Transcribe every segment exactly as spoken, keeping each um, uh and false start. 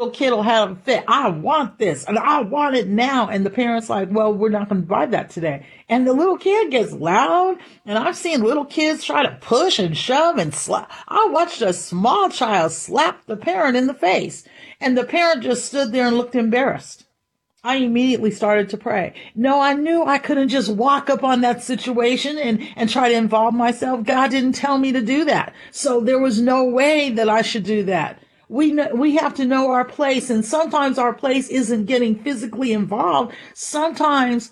little kid will have a fit. I want this and I want it now. And the parents like, well, we're not going to buy that today. And the little kid gets loud. And I've seen little kids try to push and shove and slap. I watched a small child slap the parent in the face. And the parent just stood there and looked embarrassed. I immediately started to pray. No, I knew I couldn't just walk up on that situation and, and try to involve myself. God didn't tell me to do that. So there was no way that I should do that. We know, we have to know our place. And sometimes our place isn't getting physically involved. Sometimes,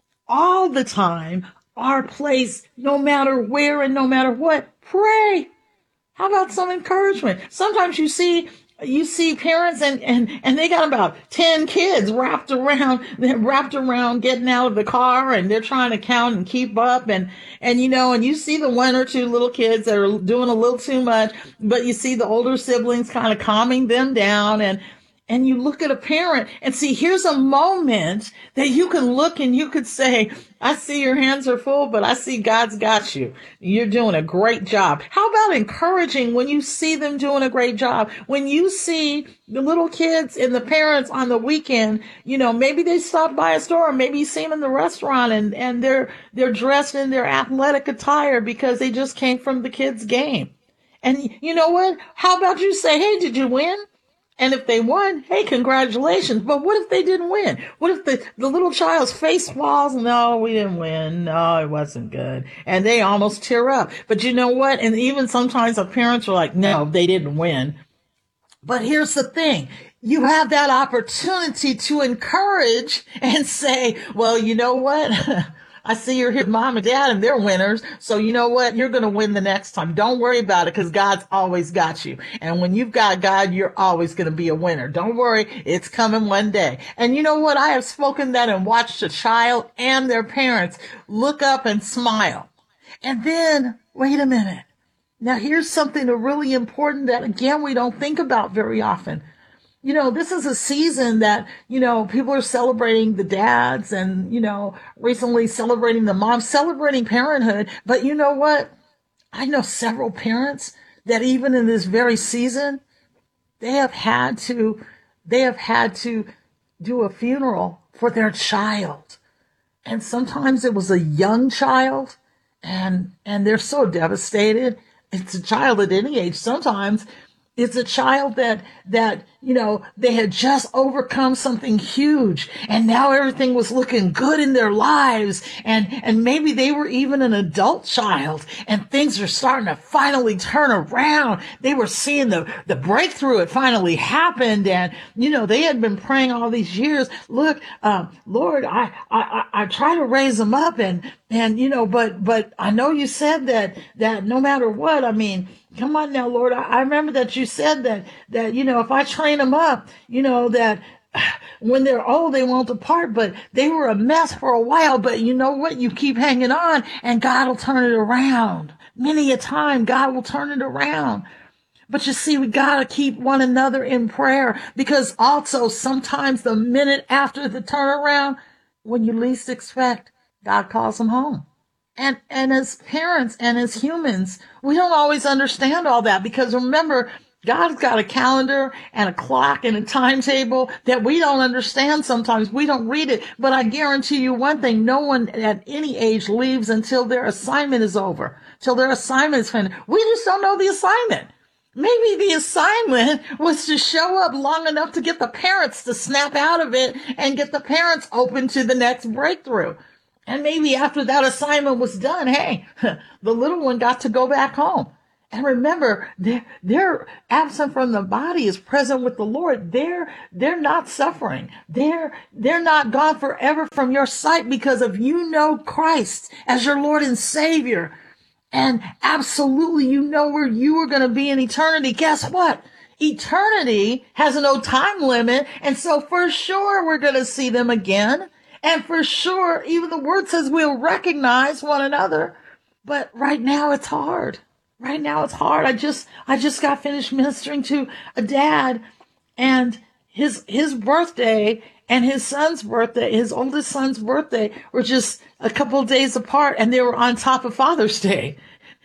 all the time, our place, no matter where and no matter what, pray. How about some encouragement? Sometimes you see You see parents and, and, and they got about ten kids wrapped around, wrapped around getting out of the car, and they're trying to count and keep up. And, and, you know, and you see the one or two little kids that are doing a little too much, but you see the older siblings kind of calming them down. And, and you look at a parent and see, here's a moment that you can look and you could say, I see your hands are full, but I see God's got you. You're doing a great job. How about encouraging when you see them doing a great job? When you see the little kids and the parents on the weekend, you know, maybe they stopped by a store, maybe you see them in the restaurant and, and they're, they're dressed in their athletic attire because they just came from the kids' game. And you know what? How about you say, hey, did you win? And if they won, hey, congratulations. But what if they didn't win? What if the, the little child's face falls? No, we didn't win. No, it wasn't good. And they almost tear up. But you know what? And even sometimes the parents are like, no, they didn't win. But here's the thing. You have that opportunity to encourage and say, well, you know what? I see you're here, mom and dad, and they're winners. So you know what? You're going to win the next time. Don't worry about it because God's always got you. And when you've got God, you're always going to be a winner. Don't worry. It's coming one day. And you know what? I have spoken that and watched a child and their parents look up and smile. And then, wait a minute. Now here's something really important that, again, we don't think about very often. You know, this is a season that, you know, people are celebrating the dads and, you know, recently celebrating the moms, celebrating parenthood. But you know what? I know several parents that even in this very season, they have had to, they have had to do a funeral for their child. And sometimes it was a young child and, and they're so devastated. It's a child at any age. Sometimes it's a child that, that, you know, they had just overcome something huge and now everything was looking good in their lives. And, and maybe they were even an adult child and things are starting to finally turn around. They were seeing the, the breakthrough. It finally happened. And, you know, they had been praying all these years. Look, um, Lord, I, I, I, I try to raise them up and, and, you know, but, but I know you said that, that no matter what, I mean, come on now, Lord. I, I remember that you said that, that, you know, if I train them up, you know, that when they're old, they won't depart, but they were a mess for a while. But you know what? You keep hanging on and God will turn it around. Many a time, God will turn it around. But you see, we got to keep one another in prayer because also sometimes the minute after the turnaround, when you least expect, God calls them home. And, and as parents and as humans, we don't always understand all that because remember, God's got a calendar and a clock and a timetable that we don't understand sometimes. We don't read it. But I guarantee you one thing, no one at any age leaves until their assignment is over, till their assignment is finished. We just don't know the assignment. Maybe the assignment was to show up long enough to get the parents to snap out of it and get the parents open to the next breakthrough. And maybe after that assignment was done, hey, the little one got to go back home. And remember, they're, they're absent from the body is present with the Lord. They're, they're not suffering. They're, they're not gone forever from your sight because of you know Christ as your Lord and Savior. And absolutely, you know where you are going to be in eternity. Guess what? Eternity has no time limit. And so for sure, we're going to see them again. And for sure, even the word says we'll recognize one another. But right now it's hard. Right now it's hard. I just, I just got finished ministering to a dad and his, his birthday and his son's birthday, his oldest son's birthday were just a couple of days apart and they were on top of Father's Day.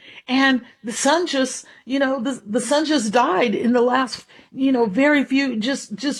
And the son just, you know, the, the son just died in the last, you know, very few, just, just